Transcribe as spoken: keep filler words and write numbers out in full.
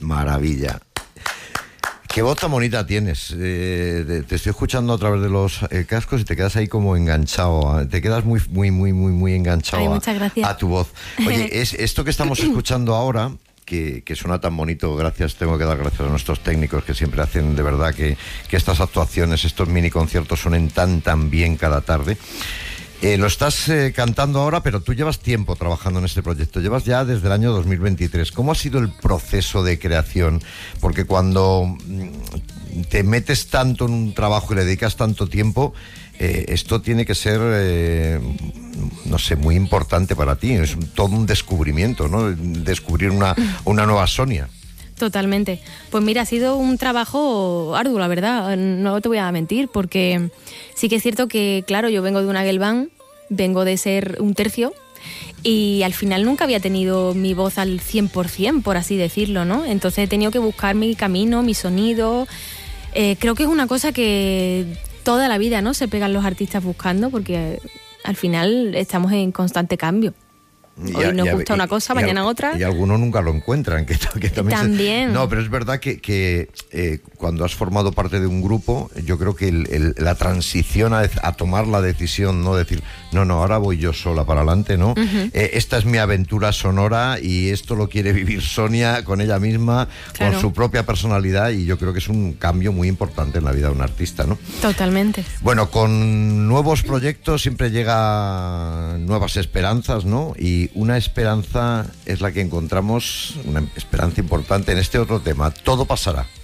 Maravilla. Qué voz tan bonita tienes. Eh, te estoy escuchando a través de los eh, cascos y te quedas ahí como enganchado. Te quedas muy, muy, muy, muy, muy enganchado. Ay, muchas gracias. a, a tu voz. Oye, es esto que estamos escuchando ahora, que, que suena tan bonito. Gracias, tengo que dar gracias a nuestros técnicos que siempre hacen de verdad que, que estas actuaciones, estos mini conciertos suenen tan, tan bien cada tarde. Eh, lo estás eh, cantando ahora, pero tú llevas tiempo trabajando en este proyecto, llevas ya desde el año dos mil veintitrés. ¿Cómo ha sido el proceso de creación? Porque cuando mm, te metes tanto en un trabajo y le dedicas tanto tiempo, eh, esto tiene que ser, eh, no sé, muy importante para ti. Es un, todo un descubrimiento, ¿no? Descubrir una, una nueva Sonia. Totalmente. Pues mira, ha sido un trabajo arduo, la verdad, no te voy a mentir, porque sí que es cierto que, claro, yo vengo de una girl band, vengo de ser un tercio, y al final nunca había tenido mi voz al cien por ciento, por así decirlo, ¿no? Entonces he tenido que buscar mi camino, mi sonido. Eh, creo que es una cosa que toda la vida, ¿no?, se pegan los artistas buscando, porque al final estamos en constante cambio. Hoy a, nos a, gusta y, una cosa, y, mañana y, otra. Y algunos nunca lo encuentran. Que, que también. También. Se, no, pero es verdad que, que eh, cuando has formado parte de un grupo, yo creo que el, el, la transición a, a tomar la decisión, no decir, no, no, ahora voy yo sola para adelante, ¿no? Uh-huh. Eh, esta es mi aventura sonora y esto lo quiere vivir Sonia con ella misma, claro, con su propia personalidad, y yo creo que es un cambio muy importante en la vida de un artista, ¿no? Totalmente. Bueno, con nuevos proyectos siempre llegan nuevas esperanzas, ¿no? Y una esperanza es la que encontramos, una esperanza importante en este otro tema. Todo pasará.